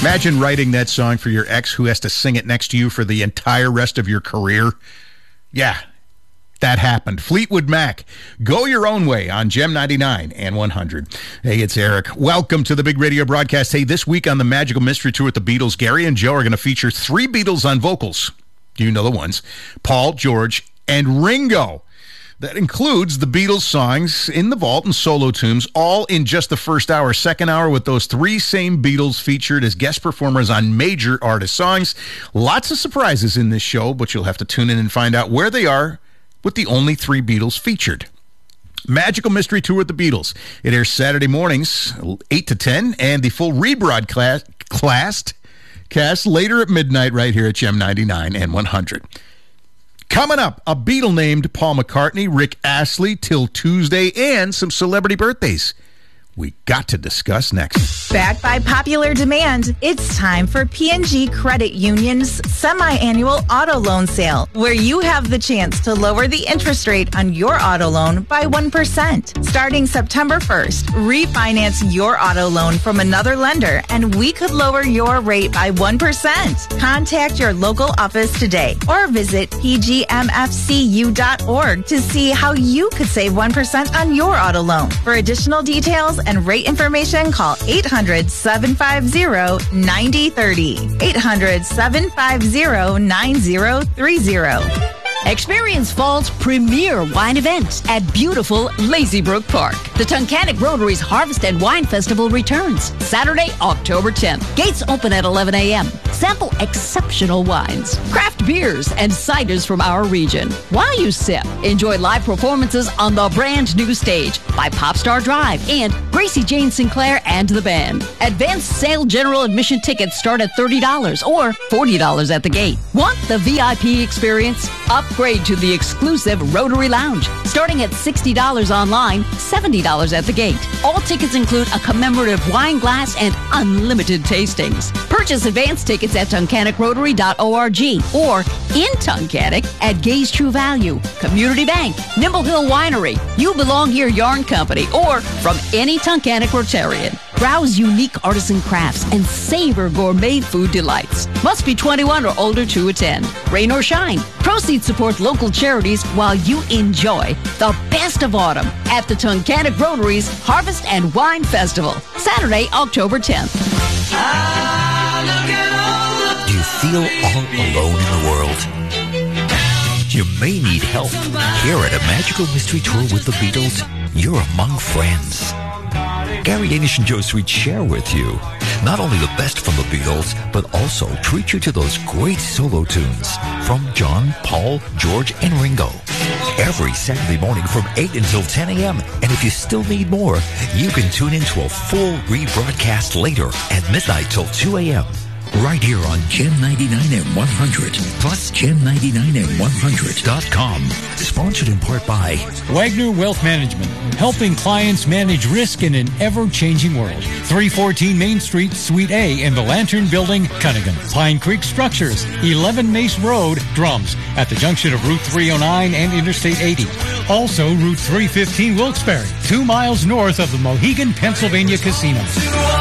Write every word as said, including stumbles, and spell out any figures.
Imagine writing that song for your ex who has to sing it next to you for the entire rest of your career. Yeah, that happened. Fleetwood Mac, Go Your Own Way on Gem ninety-nine and one hundred. Hey, it's Eric. Welcome to the big radio broadcast. Hey, this week on the Magical Mystery Tour with the Beatles, Gary and Joe are going to feature three Beatles on vocals. You know the ones. Paul, George, and Ringo. That includes the Beatles songs in the vault and solo tunes, all in just the first hour. Second hour with those three same Beatles featured as guest performers on major artist songs. Lots of surprises in this show, but you'll have to tune in and find out where they are with the only three Beatles featured. Magical Mystery Tour with the Beatles. It airs Saturday mornings, eight to ten, and the full rebroadcast classed, cast later at midnight right here at Gem ninety-nine and one hundred. Coming up, a Beatle named Paul McCartney, Rick Astley, till Tuesday, and some celebrity birthdays we got to discuss next. Backed by popular demand, it's time for P and G Credit Union's semi-annual auto loan sale, where you have the chance to lower the interest rate on your auto loan by one percent. Starting September first, refinance your auto loan from another lender, and we could lower your rate by one percent. Contact your local office today or visit p g m f c u dot org to see how you could save one percent on your auto loan. For additional details and rate information, call eight hundred, seven five zero, nine zero three zero. eight hundred, seven five zero, nine zero three zero. Experience fall's premier wine event at beautiful Lazy Brook Park. The Tunkhannock Rotary's Harvest and Wine Festival returns Saturday, October tenth. Gates open at eleven a.m. Sample exceptional wines, craft beers, and ciders from our region. While you sip, enjoy live performances on the brand new stage by Popstar Drive and Gracie Jane Sinclair and the band. Advanced sale general admission tickets start at thirty dollars or forty dollars at the gate. Want the V I P experience? Upgrade to the exclusive Rotary Lounge, starting at sixty dollars online, seventy dollars at the gate. All tickets include a commemorative wine glass and unlimited tastings. Purchase advance tickets at tunkhannock rotary dot org or in Tunkhannock at Gay's True Value, Community Bank, Nimble Hill Winery, You Belong Here Yarn Company, or from any Tunkhannock Rotarian. Browse unique artisan crafts and savor gourmet food delights. Must be twenty-one or older to attend. Rain or shine, proceeds support local charities while you enjoy the best of autumn at the Tunkhannock Rotary's Harvest and Wine Festival, Saturday, October tenth. Do you feel all alone in the world? You may need help. Here at a Magical Mystery Tour with the Beatles, you're among friends. Gary Danish and Joe Sweet share with you not only the best from the Beatles, but also treat you to those great solo tunes from John, Paul, George, and Ringo. Every Saturday morning from eight until ten a.m. And if you still need more, you can tune in to a full rebroadcast later at midnight till two a.m. right here on Gem ninety-nine and one hundred, plus Gem ninety-nine and one hundred dot com. Sponsored in part by Wagner Wealth Management, helping clients manage risk in an ever-changing world. three fourteen Main Street, Suite A in the Lantern Building, Cunningham. Pine Creek Structures, eleven Mace Road, Drums, at the junction of Route three oh nine and Interstate eighty. Also, Route three fifteen Wilkes-Barre, two miles north of the Mohegan, Pennsylvania Casino.